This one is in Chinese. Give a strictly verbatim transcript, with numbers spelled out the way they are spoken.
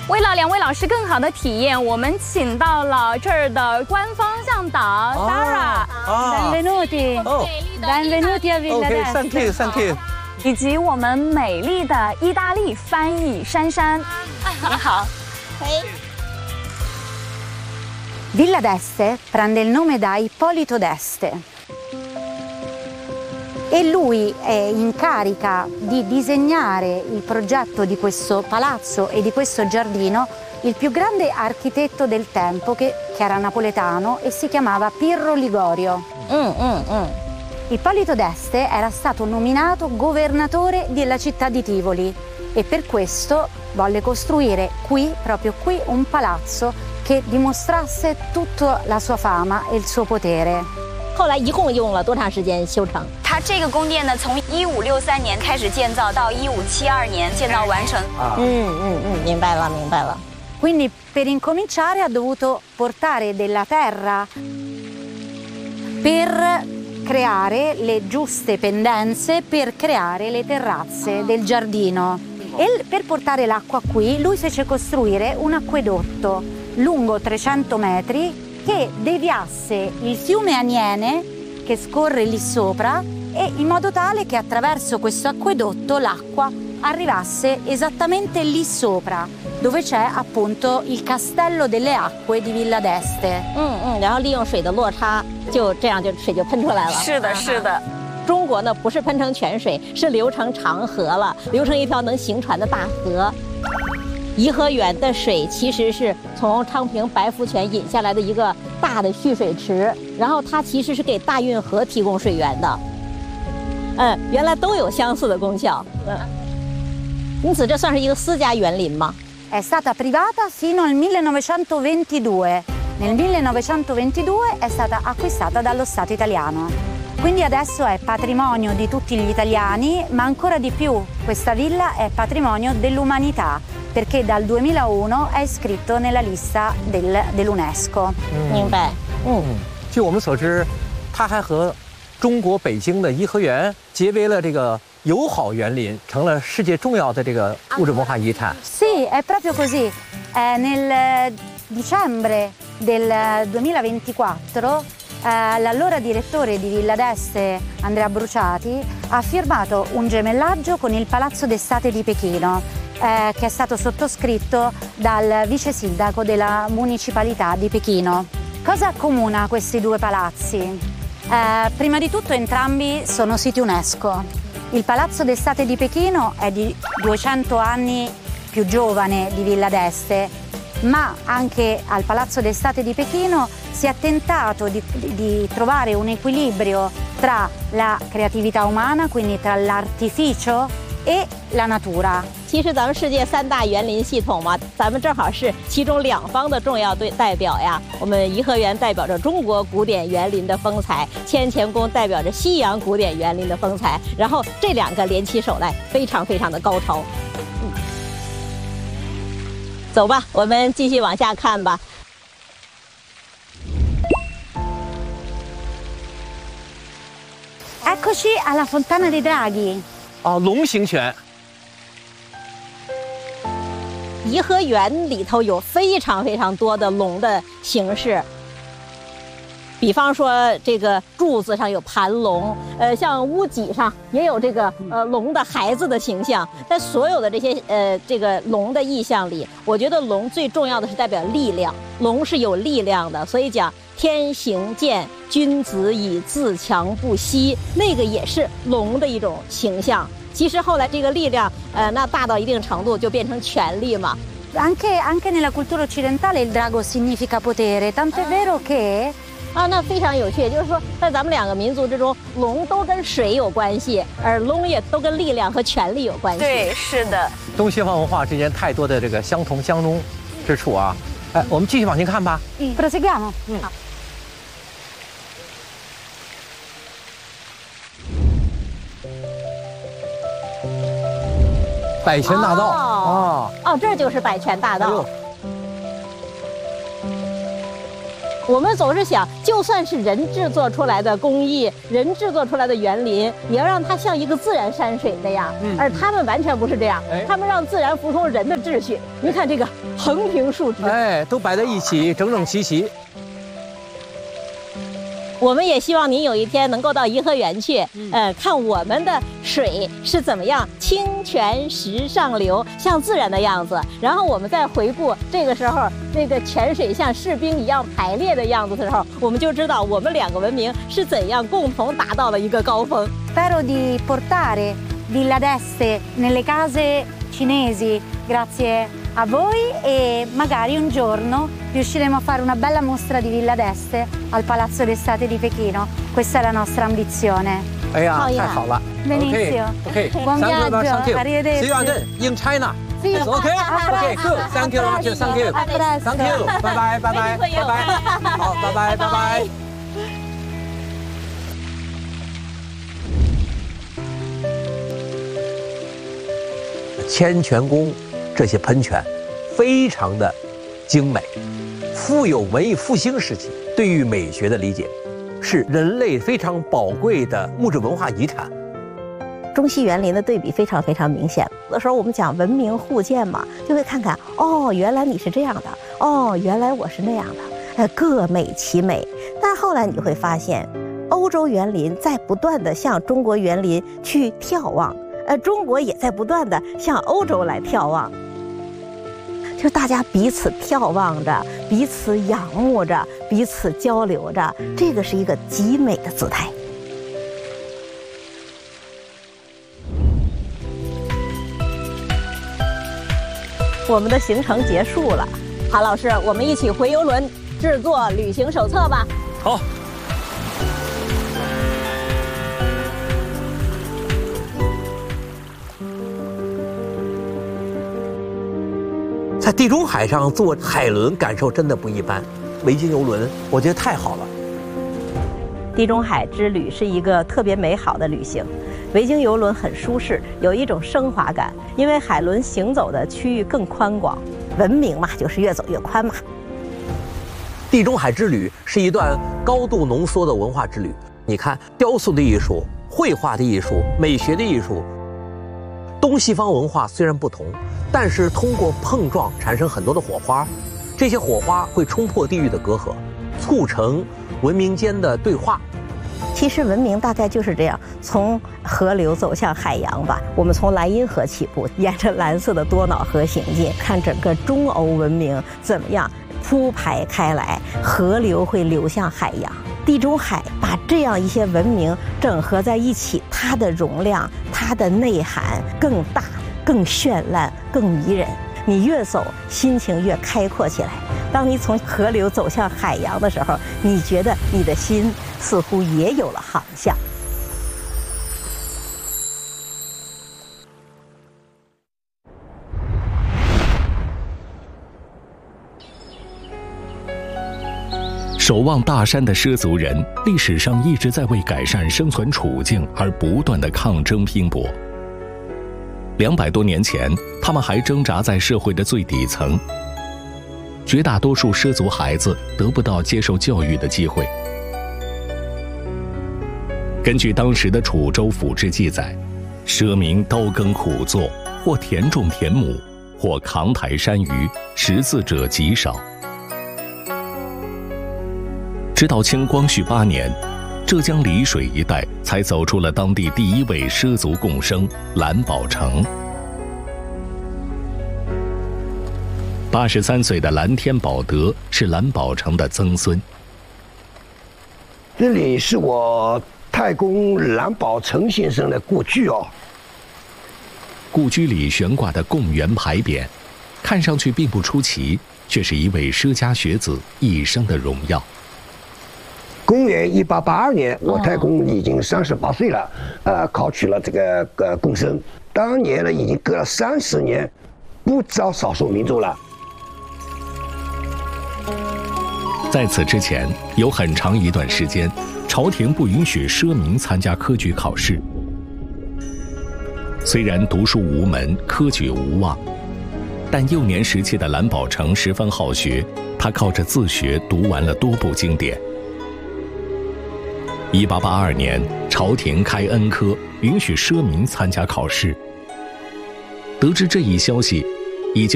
为了两位老师更好的体验，我们请到了这儿的官方向导 Sara。Benvenuti。Benvenuti a Villa d'Este。 Thank you, thank you。 以及我们美丽的意大利翻译珊珊。你好。 嘿。 Villa d'Este prende il nome da Ippolito d'Este e lui è in carica di disegnare il progetto di questo palazzo e di questo giardino il più grande architetto del tempo che, che era napoletano e si chiamava Pirro Ligorio. Mm, mm, mm. Ippolito d'Este era stato nominato governatore della città di Tivoli e per questo volle costruire qui, proprio qui, un palazzo che dimostrasse tutta la sua fama e il suo potere. 后来一共用了多长时间修成？ 它这个宫殿呢，从一五六三年开始建造，到一五七二年建造完成。 嗯嗯嗯，明白了，明白了。 Quindi per incominciare ha dovuto portare della terra per creare le giuste pendenze, per creare le terrazze del giardino. E per portare l'acqua qui lui fece costruire un acquedotto lungo trecento metri che deviasse il fiume Aniene che scorre lì sopra e in modo tale che attraverso questo acquedotto l'acqua arrivasse esattamente lì sopra dove c'è appunto il castello delle acque di Villa d'Este. 嗯嗯，然后利用水的落差，就这样就水就喷出来了。 是的，是的。 中国呢不是喷成泉水，是流成长河了，流成一条能行船的大河。颐和园的水其实是从昌平白福泉引下来的一个大的蓄水池，然后它其实是给大运河提供水源的。嗯，原来都有相似的功效。嗯，因此这算是一个私家园林吗？ È stata privata fino al millenovecentoventidue. Nel millenovecentoventidue è stata acquistata dallo Stato italiano. Quindi adesso è patrimonio di tutti gli italiani, ma ancora di più questa villa è patrimonio dell'umanità, perché dal duemilauno è iscritto nella lista del, dell'UNESCO. 明白。嗯， 据我们所知，它还和中国北京的颐和园结为了这个友好园林，成了世界重要的这个物质文化遗产。 Sì, è proprio così. Eh, nel dicembre del duemilaventiquattro eh, l'allora direttore di Villa d'Este, Andrea Bruciati, ha firmato un gemellaggio con il Palazzo d'Estate di Pechino, eh, che è stato sottoscritto dal vice sindaco della municipalità di Pechino. Cosa accomuna questi due palazzi? Eh, prima di tutto entrambi sono siti UNESCO. Il Palazzo d'Estate di Pechino è di duecento anni più giovane di Villa d'Este, ma anche al Palazzo d'Estate di Pechino si è tentato di, di trovare un equilibrio tra la creatività umana, quindi tra l'artificio e la natura. 其实咱们世界三大园林系统嘛，咱们正好是其中两方的重要对代表呀。我们颐和园代表着中国古典园林的风采，乾乾宫代表着西洋古典园林的风采，然后这两个联起手来，非常非常的高超。嗯，走吧，我们继续往下看吧。 Eccoci alla Fontana dei Draghi. 哦，龙形泉。 颐和园里头有非常非常多的龙的形式，比方说这个柱子上有盘龙，呃，像屋脊上也有这个呃龙的孩子的形象。在所有的这些呃这个龙的意象里，我觉得龙最重要的是代表力量，龙是有力量的，所以讲天行健，君子以自强不息，那个也是龙的一种形象。 其实后来这个力量，呃，那大到一定程度就变成权力嘛。 Anche, anche nella cultura occidentale il drago significa potere, tant'è vero che 啊，那非常有趣，也就是说，在咱们两个民族之中，龙都跟水有关系，而龙也都跟力量和权力有关系。 对，是的。 东西方文化之间太多的这个相同相通之处啊！哎，我们继续往前看吧。 嗯 proseguiamo. 嗯。好。 百泉大道啊！ 哦，这就是百泉大道。 我们总是想，就算是人制作出来的工艺，人制作出来的园林，也要让它像一个自然山水那样。嗯、而他们完全不是这样，哎、他们让自然服从人的秩序。你看这个横平竖直， 哎，都摆在一起，整整齐齐。 我们也希望您有一天能够到颐和园去，嗯、呃，看我们的水是怎么样清泉石上流，像自然的样子。然后我们再回顾这个时候那个泉水像士兵一样排列的样子的时候，我们就知道我们两个文明是怎样共同达到了一个高峰。 Spero di portare Villa d'Este nelle case cinesi grazie a voi e magari un giorno riusciremo a fare una bella mostra di Villa d'Este al Palazzo d'Estate di Pechino. Questa è la nostra ambizione. 哎呀，太好了 Benissimo. OK, buon viaggio. Arrivederci. See you again in China. OK, OK, good. Thank you, thank you, thank you, thank you. 拜拜，拜拜，拜拜。好，拜拜，拜拜。千泉宫这些喷泉非常的精美，富有文艺复兴时期对于美学的理解，是人类非常宝贵的物质文化遗产。 中西园林的对比非常非常明显。有的时候我们讲文明互鉴嘛，就会看看，哦，原来你是这样的，哦，原来我是那样的，呃，各美其美。但后来你会发现，欧洲园林在不断的向中国园林去眺望。呃，中国也在不断的向欧洲来眺望，就大家彼此眺望着，彼此仰慕着，彼此交流着，这个是一个极美的姿态。我们的行程结束了，韩老师，我们一起回游轮制作旅行手册吧。 好。在地中海上坐海轮感受真的不一般，维京游轮我觉得太好了。 地中海之旅是一个特别美好的旅行，维京游轮很舒适，有一种升华感，因为海轮行走的区域更宽广，文明嘛就是越走越宽嘛。 地中海之旅是一段高度浓缩的文化之旅，你看雕塑的艺术、绘画的艺术、美学的艺术，东西方文化虽然不同，但是通过碰撞产生很多的火花，这些火花会冲破地域的隔阂，促成文明间的对话。 其实文明大概就是这样，从河流走向海洋吧。我们从莱茵河起步，沿着蓝色的多瑙河行进，看整个中欧文明怎么样铺排开来，河流会流向海洋。地中海把这样一些文明整合在一起，它的容量、它的内涵更大、更绚烂、更迷人。你越走，心情越开阔起来。当你从河流走向海洋的时候，你觉得你的心似乎也有了航向。 守望大山的畲族人，历史上一直在为改善生存处境而不断的抗争拼搏。两百多年前，他们还挣扎在社会的最底层。绝大多数畲族孩子得不到接受教育的机会。根据当时的楚州府志记载，畲民刀耕苦作，或田种田亩，或扛抬山鱼，识字者极少。直到清光绪八年，浙江丽水一带才走出了当地第一位畲族共生蓝宝成。八十三岁的蓝天宝德是蓝宝成的曾孙。 这里是我太公蓝宝成先生的故居哦。 故居里悬挂的贡圆牌匾，看上去并不出奇，却是一位畲家学子一生的荣耀。 公元一八八二年，我太公已经三十八岁了，呃，考取了这个呃贡生。当年呢，已经隔了三十年，不招少数民族了。 在此之前，有很长一段时间，朝廷不允许畲民参加科举考试。虽然读书无门，科举无望， 但幼年时期的蓝宝成十分好学，他靠着自学读完了多部经典。一八八二年，朝廷开恩科，允许奢民参加考试。得知这一消息，